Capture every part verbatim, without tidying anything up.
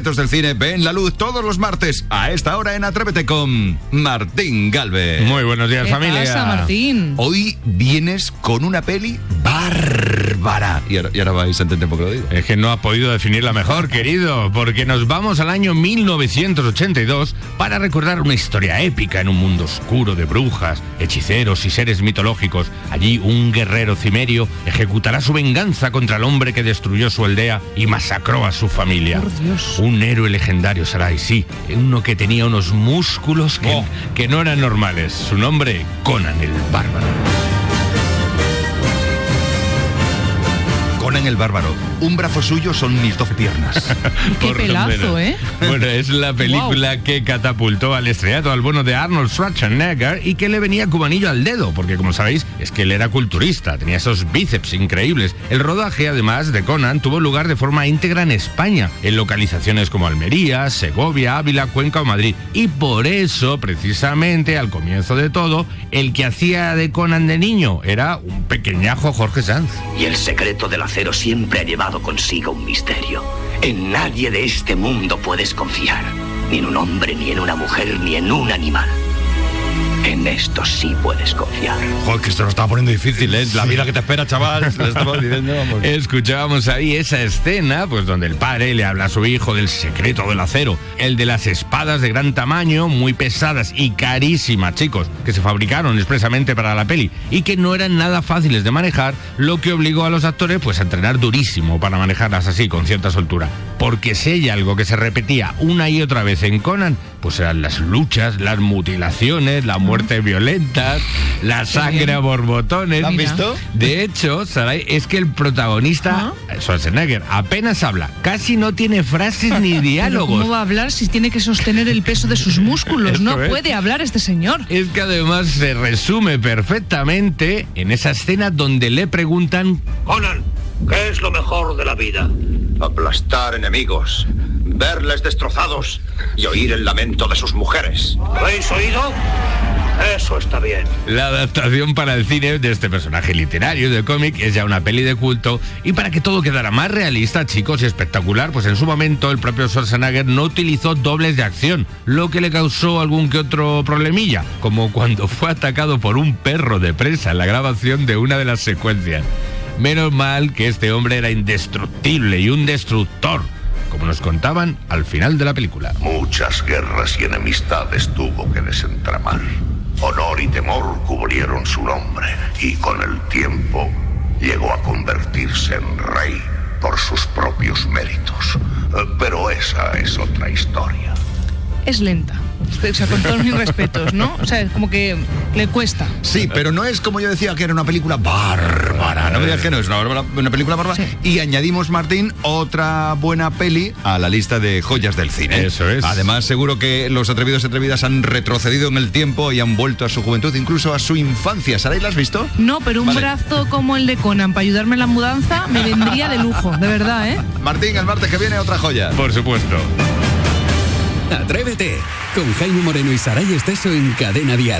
secretos del cine ven la luz todos los martes a esta hora en Atrévete con Martín Galvez. Muy buenos días, ¿Qué familia. pasa, Martín? Hoy vienes con una peli bárbara. Y ahora, y ahora vais a entender por qué lo digo. Es que no has podido definirla mejor, querido, porque nos vamos al año mil novecientos ochenta y dos para recordar una historia épica en un mundo oscuro de brujas, hechiceros y seres mitológicos. Allí un guerrero cimerio ejecutará su venganza contra el hombre que destruyó su aldea y masacró a su familia. Por Dios. Un héroe legendario será, y sí, uno que tenía unos músculos que, Oh. que no eran normales. Su nombre, Conan el Bárbaro. Conan el Bárbaro. Un brazo suyo son mis dos piernas. Qué Por lo pelazo, menos. ¿eh? Bueno, es la película que catapultó al estrellato al bueno de Arnold Schwarzenegger y que le venía como anillo al dedo, porque como sabéis, es que él era culturista, tenía esos bíceps increíbles. El rodaje, además de Conan, tuvo lugar de forma íntegra en España, en localizaciones como Almería, Segovia, Ávila, Cuenca o Madrid. Y por eso, precisamente, al comienzo de todo, el que hacía de Conan de niño era un pequeñajo Jorge Sanz. Y el secreto del acero siempre ha llevado consigo un misterio. En nadie de este mundo puedes confiar. Ni en un hombre, ni en una mujer, ni en un animal. En esto sí puedes confiar. Joder, que esto lo estaba poniendo difícil, ¿eh? La vida que te espera, chaval. Le estaba diciendo, vamos. Escuchábamos ahí esa escena, pues donde el padre le habla a su hijo del secreto del acero, el de las espadas de gran tamaño, muy pesadas y carísimas, chicos, que se fabricaron expresamente para la peli y que no eran nada fáciles de manejar, lo que obligó a los actores pues a entrenar durísimo para manejarlas así, con cierta soltura. Porque si hay algo que se repetía una y otra vez en Conan, pues eran las luchas, las mutilaciones, la muerte violenta, la sangre a borbotones. ¿Lo han visto? De hecho, Saray, es que el protagonista, Schwarzenegger, apenas habla, casi no tiene frases ni Pero diálogos. ¿cómo va a hablar si tiene que sostener el peso de sus músculos? Esto No es. puede hablar este señor. Es que además se resume perfectamente en esa escena donde le preguntan: Conan, ¿qué es lo mejor de la vida? Aplastar enemigos, verles destrozados y oír el lamento de sus mujeres. ¿Habéis oído? Eso está bien. la adaptación para el cine de este personaje literario de cómic es ya una peli de culto, y para que todo quedara más realista, chicos, y espectacular, pues en su momento el propio Schwarzenegger no utilizó dobles de acción, lo que le causó algún que otro problemilla, como cuando fue atacado por un perro de presa en la grabación de una de las secuencias. Menos mal que este hombre era indestructible y un destructor, como nos contaban al final de la película. Muchas guerras y enemistades tuvo que desentramar. Honor y temor cubrieron su nombre y con el tiempo llegó a convertirse en rey por sus propios méritos. Eh, Pero esa es otra historia. Es lenta. O sea, con todos mis respetos, ¿no? O sea, es como que le cuesta. Sí, pero no es como yo decía, que era una película bárbara. No me digas que no, es una, bárbara- una película bárbara. Sí. Y añadimos, Martín, otra buena peli a la lista de joyas del cine. Eso es. Además, seguro que los atrevidos y atrevidas han retrocedido en el tiempo y han vuelto a su juventud, incluso a su infancia. ¿Saray, la has visto? No, pero un Vale. brazo como el de Conan para ayudarme en la mudanza me vendría de lujo, de verdad, ¿eh? Martín, el martes que viene otra joya. Por supuesto. Atrévete con Jaime Moreno y Saray Esteso en Cadena Dial.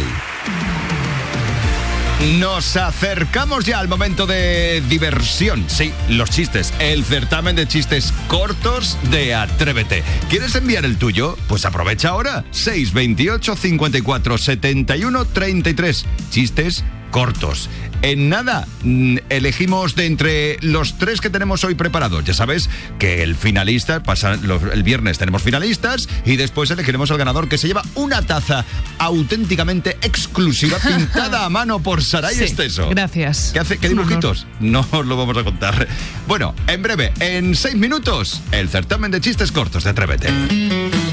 Nos acercamos ya al momento de diversión. Sí, los chistes. El certamen de chistes cortos de Atrévete. ¿Quieres enviar el tuyo? Pues aprovecha ahora. seis veintiocho cincuenta y cuatro setenta y uno treinta y tres. Chistes cortos. En nada, mm, elegimos de entre los tres que tenemos hoy preparados. Ya sabes que el finalista, pasa, los- el viernes tenemos finalistas y después elegiremos al ganador, que se lleva una taza auténticamente exclusiva pintada a mano por Saray Sí, Esteso. gracias. ¿Qué hace? ¿Qué Es un dibujitos? No os lo vamos a contar. Bueno, en breve, en seis minutos, el certamen de chistes cortos de Atrévete.